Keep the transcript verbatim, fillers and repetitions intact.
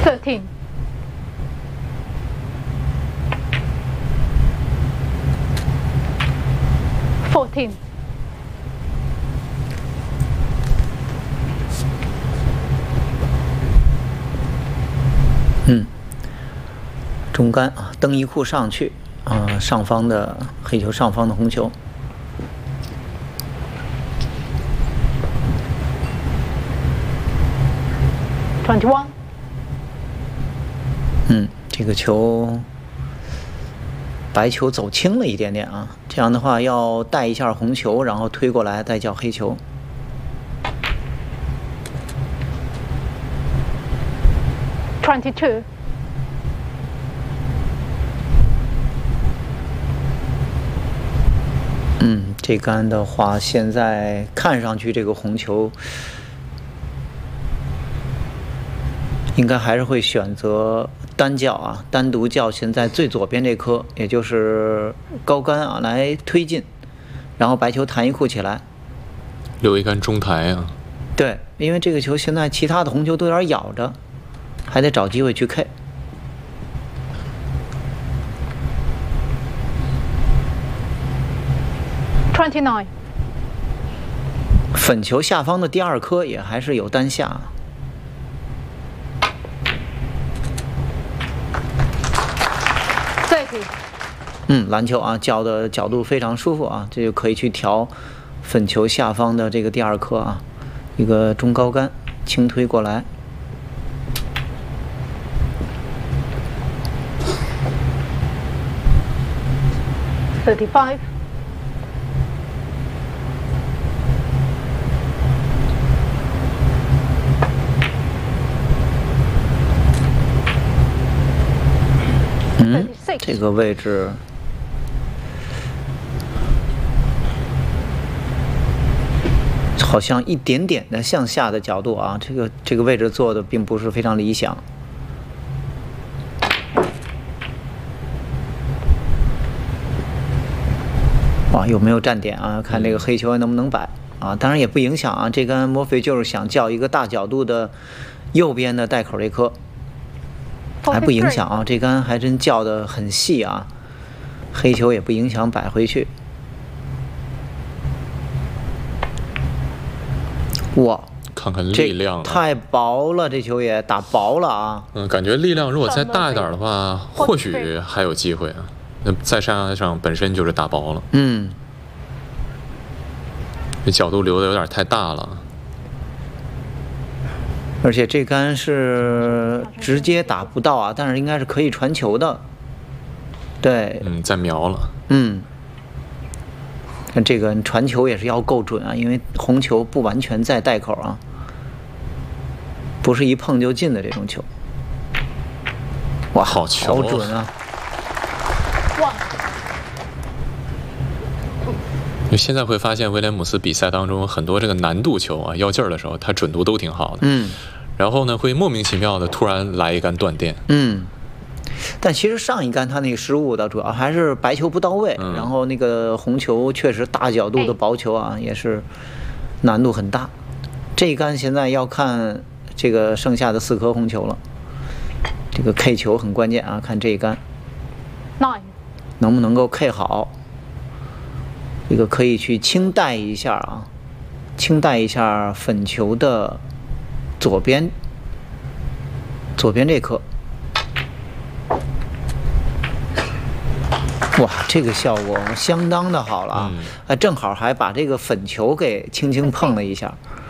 thirteen, fourteen, 嗯，中杆啊，蹬一库上去啊、呃，上方的黑球，上方的红球。 twenty-one, 嗯，这个球，白球走轻了一点点啊，这样的话要带一下红球，然后推过来再叫黑球。 twenty-two, 嗯，这杆的话，现在看上去这个红球应该还是会选择单叫啊，单独叫现在最左边这颗，也就是高杆啊，来推进，然后白球弹一库起来， 留一杆中台啊。 对，因为这个球现在其他的红球都有点咬着，还得找机会去 K。 twenty-nine, 粉球下方的第二颗也还是有单下。 thirty, 嗯，篮球啊，叫的角度非常舒服啊，这就可以去调粉球下方的这个第二颗啊，一个中高杆轻推过来。 thirty-five, 嗯， thirty-six, 这个位置好像一点点的向下的角度啊，这个这个位置做的并不是非常理想。哇，有没有站点啊？看这个黑球能不能摆啊？当然也不影响啊。这杆莫非就是想叫一个大角度的右边的带口这颗，还不影响啊。这杆还真叫的很细啊，黑球也不影响摆回去。哇， 看看力量、啊， 太薄了，这球也打薄了啊。 嗯，感觉力量如果再大一点的话，或许还有机会啊。那在山崖上本身就是打薄了， 嗯， 这角度留的有点太大了。 而且这杆是直接打不到啊，但是应该是可以传球的。对， 嗯，再瞄了。 嗯。看这个传球也是要够准啊，因为红球不完全在带口啊，不是一碰就进的这种球。哇， 好球， 好准啊！ 现在会发现威廉姆斯比赛当中很多这个难度球啊，要劲儿的时候，他准度都挺好的。 嗯。 然后呢，会莫名其妙的突然来一杆断电。 嗯。但其实上一杆他那个失误的主要还是白球不到位， 嗯、 然后那个红球确实大角度的薄球啊，也是难度很大。这一杆现在要看这个剩下的四颗红球了，这个 K 球很关键啊，看这一杆能不能够 K 好。这个可以去轻带一下啊，轻带一下粉球的左边，左边这颗。哇，这个效果相当的好了啊！嗯、正好还把这个粉球给轻轻碰了一下。